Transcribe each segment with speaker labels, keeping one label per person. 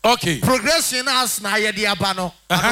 Speaker 1: Okay.
Speaker 2: Progression as na yedi abano.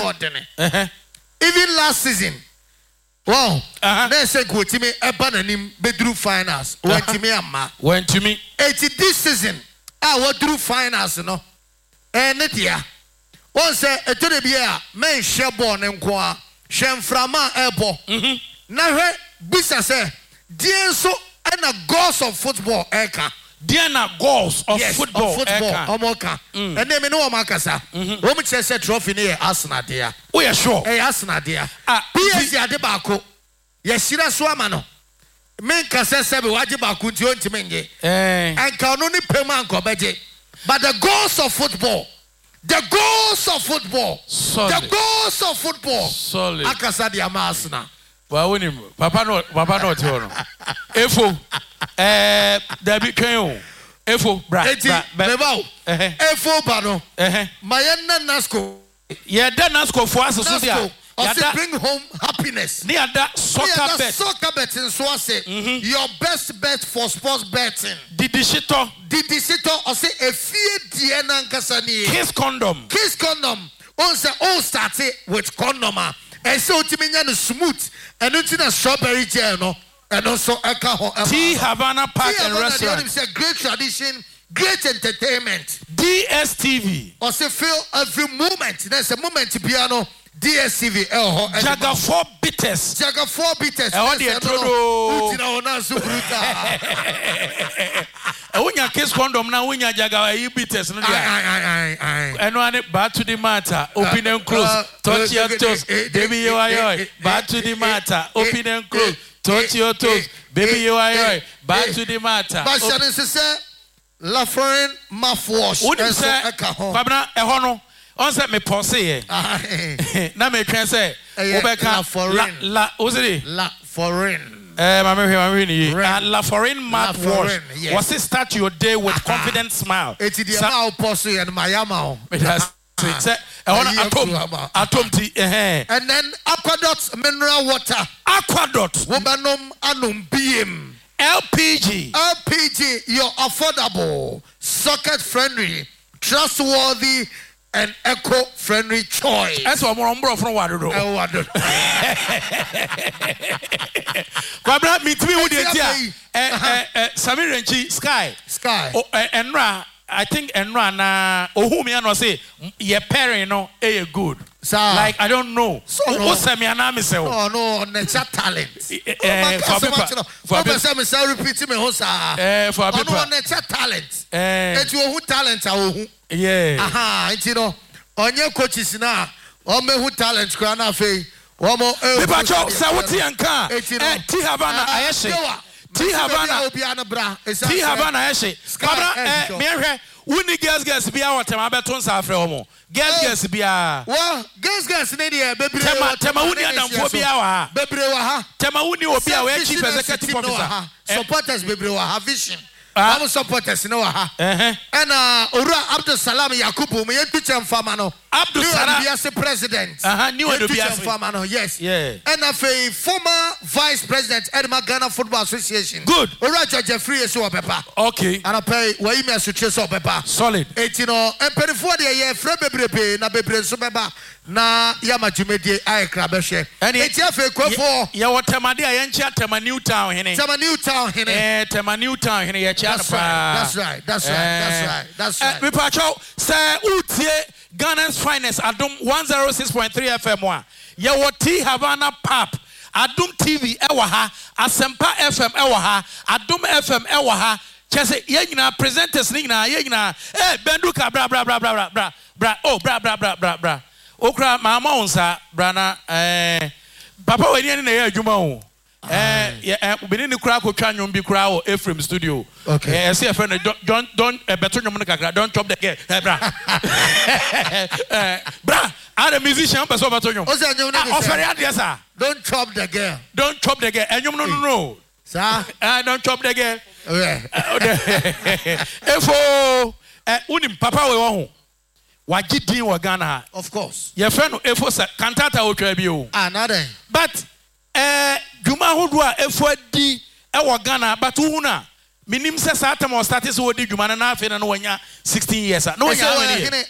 Speaker 2: Even last season. Wow. They say go to me ebananim bedru finals. Went to me amma.
Speaker 1: Went to me.
Speaker 2: This season. I what drew finals no. Netia. One say etone bia men shebon nko Shemframa ebo. Na bisa say dear so and a goals of football eka.
Speaker 1: Dear na goals of football
Speaker 2: omoka. And then me no makasa. Women say trophy near Arsenal dear.
Speaker 1: Oh yeah sure.
Speaker 2: Hey Arsenal dear. PSG ade bako. Yesira so amano. Men kasa sebe waje bako nti onti menge. And ka no ni pema nko beje. But the goals of football. The goals of football.
Speaker 1: Solid.
Speaker 2: The goals of football.
Speaker 1: Solid.
Speaker 2: Akasa di Arsenal.
Speaker 1: Well, Papa no. Efo. Dabi Kenyo. Efo. Bra.
Speaker 2: Efo bano. Mayana Nasco.
Speaker 1: Yeah, that Nasco for us.
Speaker 2: Also bring home happiness.
Speaker 1: Near that soccer bet.
Speaker 2: Soccer betting. So I say your best bet for sports betting.
Speaker 1: Didisito.
Speaker 2: I say a fear Diana Kasani.
Speaker 1: Kiss condom.
Speaker 2: Also all started with condom. And so Timinian is smooth and it's in a strawberry journal and also a
Speaker 1: T Havana Park and Restaurant.
Speaker 2: It's a great tradition, great entertainment.
Speaker 1: DSTV.
Speaker 2: Also feel every moment. There's a moment to piano. DSTV.
Speaker 1: Jaga 4 bitters. Unya kiss condom na unya jaga bitters. And one back to the matter. Open and close. Touch your toes. Baby you are back to the matter. Open and close. Touch your toes. Baby you are back to the matter.
Speaker 2: But say Laforeign mouthwash.
Speaker 1: What is that? Kwabena ehono. On set me pause here. Na me can say
Speaker 2: La Foreign.
Speaker 1: La Foreign mouthwash. Was it start your day with confident smile?
Speaker 2: It's the amount pause and my amount.
Speaker 1: Atom tea.
Speaker 2: And then Aqueduct mineral water.
Speaker 1: Aqueduct.
Speaker 2: Wobanum anum BM.
Speaker 1: LPG,
Speaker 2: your affordable, socket-friendly, trustworthy, and eco-friendly choice.
Speaker 1: That's what more from what I do. Kwabra meet me with the Samir Renchi Sky. Oh, Enra, I think Enra na Ohumi no say your parent no good. Like I don't know.
Speaker 2: So no. Oh no, nature talent. For repeat me for nature talent. Et you who talent are
Speaker 1: yeah.
Speaker 2: Aha, you know. On your coaches now. On me who talent crana fe.
Speaker 1: Pipacho, Sawati and Car. T Havana Ayeshe. T Havana Ayeshe. Kabra Mary. Uni girls be our tema beton safre omo. Girls be a
Speaker 2: girls nedia baby
Speaker 1: tema uni adam fo be our
Speaker 2: bebre wa ha
Speaker 1: tema uni obi a we chief executive officer
Speaker 2: supporters bebre wa ha vision our supporters no ha and Ora Abdul Salam Yakubu me teacher farmer no Abdul Salam be president
Speaker 1: new teacher
Speaker 2: farmer no yes
Speaker 1: yeah
Speaker 2: and a former vice president Edma Ghana Football Association
Speaker 1: good
Speaker 2: Ora Jeffrey so papa
Speaker 1: okay
Speaker 2: and I pay we me so so papa
Speaker 1: solid
Speaker 2: etino emperifo de ye frɛ bebrebe na bebre so beba na yama jumedie ai krabehwe etia fe kwefo
Speaker 1: ye wotemade a ye nchia tema New Town hene tema New Town hene ye chia
Speaker 2: that's right
Speaker 1: me pacho say utie Ghana's finest Adum 106.3 FM wa ye woti Havana Pap Adum TV ewa ha Asempa FM ewa ha Adum FM ewa ha chese ye nyina presenters ni nyina ye nyina benduka bra oh bra okra mama onsa brana papa we ni na ye adwuma o obini ni kura ko twa nwom bi kura o Ephraim studio okay say friend don't beto nwom no kakra don't chop the girl bra are musician person beto nwom ofere adresa
Speaker 2: don't chop the girl
Speaker 1: enwom no
Speaker 2: sir
Speaker 1: don't chop the girl efo unim papa we wo ho wagidin wa Ghana
Speaker 2: of course
Speaker 1: your friend efo cantata o twa bi o
Speaker 2: another
Speaker 1: but dwuma hodo a efo adi e wa Ghana but hu na minim se sa tam o start se odi dwuma na afi na wanya 16 years na wanya